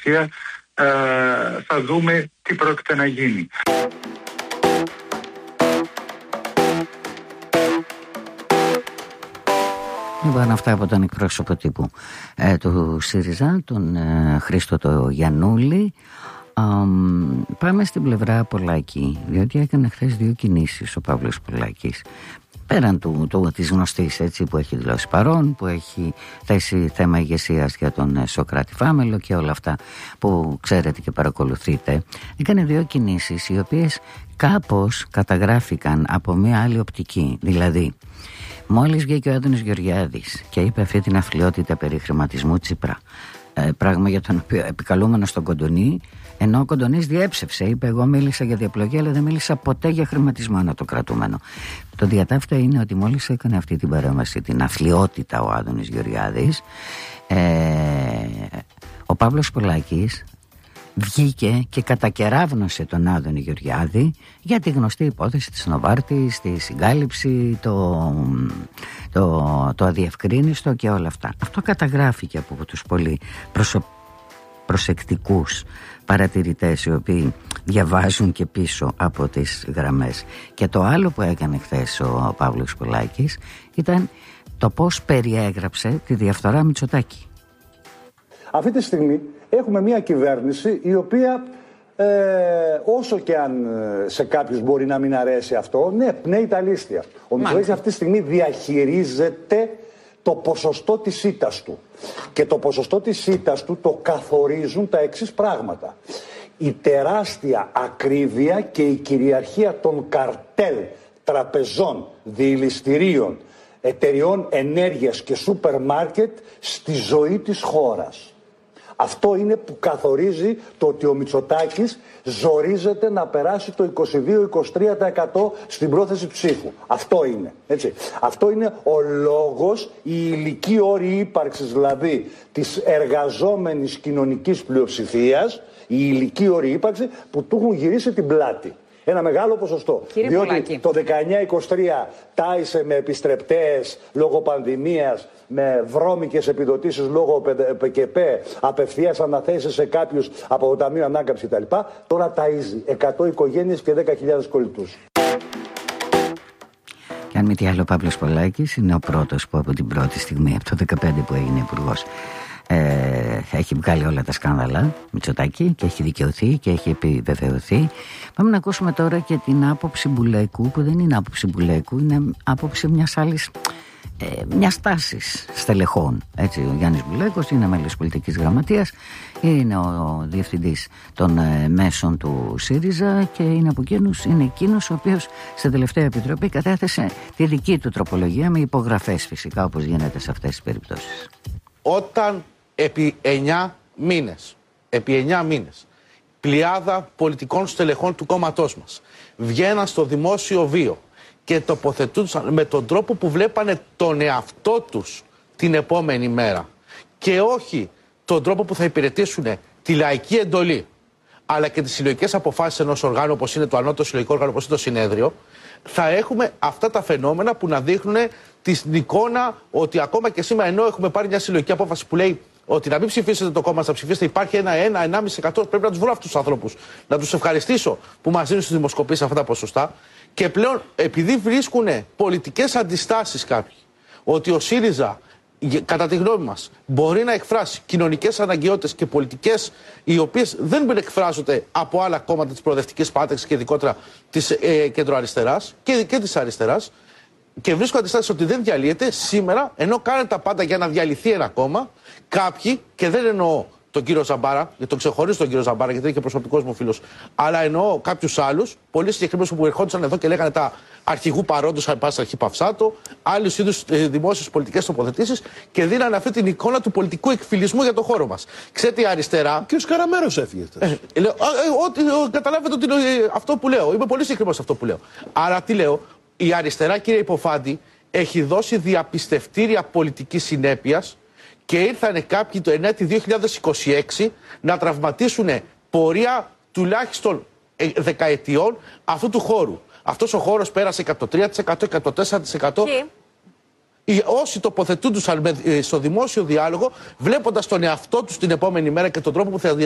διαδικασία θα δούμε τι πρόκειται να γίνει. Λοιπόν, αυτά από τον εκπρόσωπο τύπου του ΣΥΡΙΖΑ, τον Χρήστο το Γιαννούλη. Πάμε στην πλευρά Πολάκη, διότι έκανε χθες 2 κινήσεις ο Παύλος Πολάκης. Πέραν της γνωστής, έτσι, που έχει δηλώσει παρόν, που έχει θέσει θέμα ηγεσίας για τον Σωκράτη Φάμελο και όλα αυτά που ξέρετε και παρακολουθείτε, έκανε 2 κινήσεις οι οποίες κάπως καταγράφηκαν από μια άλλη οπτική. Δηλαδή, μόλις βγήκε ο Άδωνης Γεωργιάδης και είπε αυτή την αφιλιότητα περί χρηματισμού Τσίπρα, πράγμα για τον οποίο επικαλούμενος στον Κοντονή, ενώ ο Κοντονής διέψευσε, είπε: εγώ μίλησα για διαπλοκή, αλλά δεν μίλησα ποτέ για χρηματισμό, ένα το κρατούμενο. Το διατάφτα είναι ότι μόλις έκανε αυτή την παρέμβαση, την αθλιότητα ο Άδωνης Γεωργιάδης, ο Παύλος Πολάκης βγήκε και κατακεράβνωσε τον Άδωνη Γεωργιάδη για τη γνωστή υπόθεση της Νοβάρτης, τη συγκάλυψη, το αδιευκρίνιστο και όλα αυτά. Αυτό καταγράφηκε από τους πολύ προσεκτικούς παρατηρητές, οι οποίοι διαβάζουν και πίσω από τις γραμμές. Και το άλλο που έκανε χθες ο Παύλος Πολάκης ήταν το πώς περιέγραψε τη διαφθορά Μητσοτάκη. Αυτή τη στιγμή έχουμε μια κυβέρνηση η οποία όσο και αν σε κάποιους μπορεί να μην αρέσει αυτό, ναι, πνέει τα λίστια. Ο Μητσοτάκης αυτή τη στιγμή διαχειρίζεται το ποσοστό της ήττας του. Και το ποσοστό της ήττας του το καθορίζουν τα εξής πράγματα. Η τεράστια ακρίβεια και η κυριαρχία των καρτέλ, τραπεζών, διηληστηρίων, εταιριών ενέργειας και σούπερ μάρκετ στη ζωή της χώρας. Αυτό είναι που καθορίζει το ότι ο Μητσοτάκης ζορίζεται να περάσει το 22-23% στην πρόθεση ψήφου. Αυτό είναι. Έτσι. Αυτό είναι ο λόγος, η ηλική όρη ύπαρξης δηλαδή της εργαζόμενης κοινωνικής πλειοψηφίας, η ηλική όρη ύπαρξη που του έχουν γυρίσει την πλάτη. Ένα μεγάλο ποσοστό. Κύριε διότι Πολάκη, το 19-23 τάισε με επιστρεπτές λόγω πανδημίας, με βρώμικες επιδοτήσεις λόγω ΠΚΠ, απευθείας αναθέσεις σε κάποιους από το Ταμείο Ανάκαμψης κτλ. Τώρα ταΐζει 100 οικογένειες και 10.000 κολλητούς. Και αν μη τι άλλο, ο Παύλος Πολάκης είναι ο πρώτος που από την πρώτη στιγμή, από το 2015 που έγινε υπουργός, έχει βγάλει όλα τα σκάνδαλα Μητσοτάκη και έχει δικαιωθεί και έχει επιβεβαιωθεί. Πάμε να ακούσουμε τώρα και την άποψη Μπουλαϊκού, που δεν είναι άποψη Μπουλαϊκού, είναι άποψη μιας άλλης μιας τάσης στελεχών. Έτσι, ο Γιάννης Μπουλαϊκός είναι μέλος πολιτικής γραμματείας, είναι ο διευθυντής των μέσων του ΣΥΡΙΖΑ και είναι από εκείνους, είναι εκείνος ο οποίος στην τελευταία επιτροπή κατέθεσε τη δική του τροπολογία με υπογραφές φυσικά, όπως γίνεται σε αυτές τις περιπτώσεις. Όταν επί 9 μήνες πλειάδα πολιτικών στελεχών του κόμματός μας βγαίναν στο δημόσιο βίο και τοποθετούσαν με τον τρόπο που βλέπανε τον εαυτό τους την επόμενη μέρα και όχι τον τρόπο που θα υπηρετήσουν τη λαϊκή εντολή, αλλά και τις συλλογικές αποφάσεις ενός οργάνου όπως είναι το ανώτατο συλλογικό όργανο, όπως είναι το συνέδριο, θα έχουμε αυτά τα φαινόμενα που να δείχνουν την εικόνα ότι ακόμα και σήμερα, ενώ έχουμε πάρει μια συλλογική απόφαση που λέει ότι να μην ψηφίσετε το κόμμα, να ψηφίσετε, υπάρχει 1-1,5%. Πρέπει να τους βρω αυτούς τους ανθρώπους. Να τους ευχαριστήσω που μας δίνουν στις δημοσκοπήσεις αυτά τα ποσοστά. Και πλέον, επειδή βρίσκουν πολιτικές αντιστάσεις κάποιοι, ότι ο ΣΥΡΙΖΑ, κατά τη γνώμη μας, μπορεί να εκφράσει κοινωνικές αναγκαιότητες και πολιτικές οι οποίες δεν εκφράζονται από άλλα κόμματα της προοδευτικής παράταξης και ειδικότερα της κεντροαριστεράς και της αριστεράς, και βρίσκω αντιστάσεις ότι δεν διαλύεται σήμερα, ενώ κάνουν τα πάντα για να διαλυθεί ένα κόμμα, κάποιοι, και δεν εννοώ τον κύριο Ζαμπάρα, γιατί τον ξεχωρίζω τον κύριο Ζαμπάρα, γιατί είναι και προσωπικός μου φίλος, αλλά εννοώ κάποιους άλλους, πολύ συγκεκριμένους που ερχόντουσαν εδώ και λέγανε τα αρχηγού παρόντος, αν πάση αρχή Παυσάτο, άλλους είδους δημόσιες πολιτικές τοποθετήσεις και δίνανε αυτή την εικόνα του πολιτικού εκφυλισμού για το χώρο μας. Ξέρετε, η αριστερά. Και ο Σκαραμέρος έφυγε. Καταλάβετε αυτό που λέω. Είμαι πολύ συγκεκριμένος σε αυτό που λέω. Άρα τι λέω. Η αριστερά, κύριε Υποφάντη, έχει δώσει διαπιστευτήρια πολιτικής συνέπειας και ήρθανε κάποιοι το 2026 να τραυματίσουν πορεία τουλάχιστον δεκαετιών αυτού του χώρου. Αυτός ο χώρος πέρασε 103%, 104%. Όσοι τοποθετούντουσαν στο δημόσιο διάλογο, βλέποντας τον εαυτό τους την επόμενη μέρα και τον τρόπο που θα